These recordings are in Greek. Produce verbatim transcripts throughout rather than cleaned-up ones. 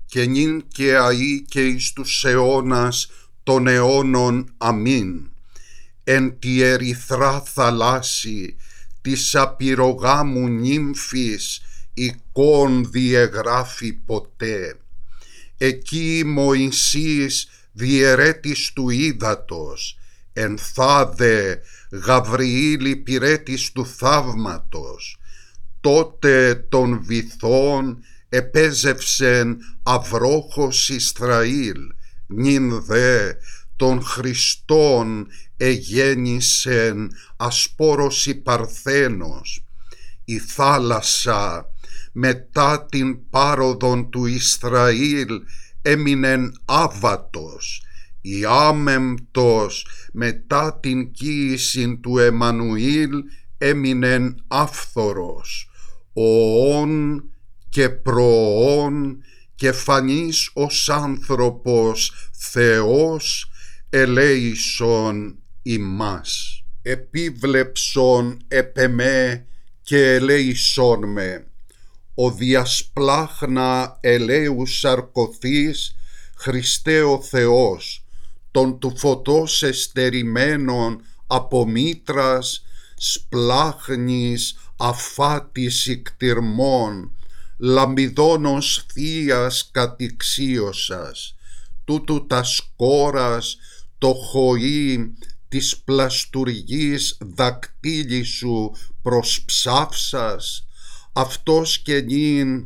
και νυν και αεί και εις τους αιώνας των αιώνων. Αμήν. Εν τη ερυθρά θαλάσσι της απειρογάμου νύμφης εικόν διεγράφει ποτέ. Εκεί Μωυσής διαιρέτης του ύδατος, εν θάδε Γαβριήλ υπηρέτης του θαύματος. Τότε των βυθών επέζευσεν αυρόχος Ισραήλ, νυν δε των Χριστών εγέννησεν ασπόρος η Παρθένος. Η θάλασσα μετά την πάροδον του Ισραήλ έμεινεν άβατος. Η άμεμπτος μετά την κοίησιν του Εμμανουήλ έμεινεν άφθορος. Οών και προών και φανής ως άνθρωπος Θεός ελέησον ημάς. Επίβλεψον επ' εμέ και ελέησον με. Ο διασπλάχνα ελέου σαρκωθείς Χριστέ ο Θεός, τον του φωτός εστερημένων από μήτρας σπλάχνης αφάτης ικτυρμών, λαμπιδόνος θείας κατηξίωσας, τούτου τα σκόρας το χοΐ της πλαστουργής δακτύλι σου προσψάυσας, αυτός και νυν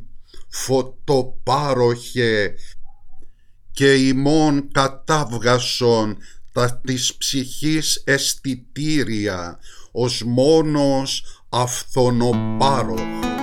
φωτοπάροχε και ημών κατάβγασον τα της ψυχής αισθητήρια ως μόνος αυθονοπάροχος.